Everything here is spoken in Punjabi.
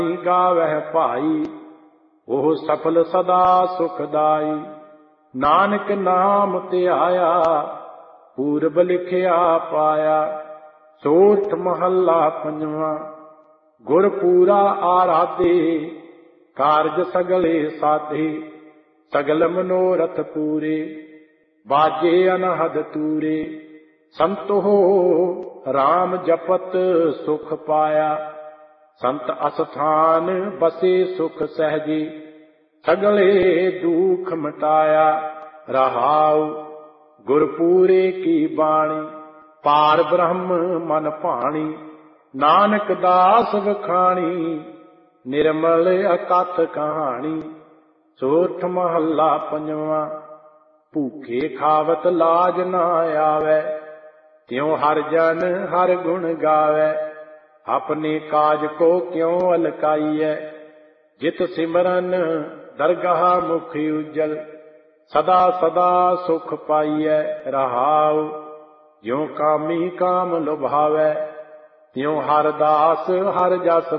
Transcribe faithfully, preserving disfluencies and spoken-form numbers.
ਗਾਵਹਿ ਭਾਈ, ਉਹ ਸਫਲ ਸਦਾ ਸੁਖਦਾਈ। ਨਾਨਕ ਨਾਮ ਧਿਆਇਆ, ਪੂਰਬ ਲਿਖਿਆ ਪਾਇਆ। ਸੋਰਠ ਮਹੱਲਾ ਪੰਜਵਾਂ। ਗੁਰ ਪੂਰਾ ਆਰਾਧੇ, ਕਾਰਜ ਸਗਲੇ ਸਾਧੇ। ਸਗਲ ਮਨੋਰਥ ਪੂਰੇ, ਬਾਜੇ ਅਨਹਦ ਤੂਰੇ। ਸੰਤੋ ਰਾਮ ਜਪਤ ਸੁਖ ਪਾਇਆ, ਸੰਤ ਅਸਥਾਨ ਬਸੇ ਸੁਖ ਸਹਿਜੇ। ਸਗਲੇ ਦੁਖ ਮਿਟਾਇਆ, ਰਹਾਉ ਗੁਰਪੂਰੇ ਕੀ ਬਾਣੀ। ਪਾਰ ਬ੍ਰਹਮ ਮਨ ਭਾਣੀ, ਨਾਨਕ ਦਾਸ ਵਖਾਣੀ। ਨਿਰਮਲ ਅਕਥ ਕਹਾਣੀ। ਸੋਰਠ ਮਹੱਲਾ ਪੰਜਵਾਂ। ਭੂਖੇ ਖਾਵਤ ਲਾਜ ਨਾ ਆਵੈ, ਤਿਉ ਹਰਿ ਜਨ ਹਰਿ ਗੁਣ ਗਾਵੈ। ਆਪਣੇ ਕਾਜ ਕੋ ਕਿਉ ਅਲਕਾਈਐ, ਜਿਤ ਸਿਮਰਨ ਦਰਗਾਹ ਮੁਖ ਉਜਲ। ਸਦਾ ਸਦਾ ਸੁਖ ਪਾਈਐ, ਰਹਾਉ ਜਿਉ ਕਾਮੀ ਕਾਮ ਲੁਭਾਵੈ। ਤਿਉ ਹਰਿ ਦਾਸ ਹਰਿ ਜਸ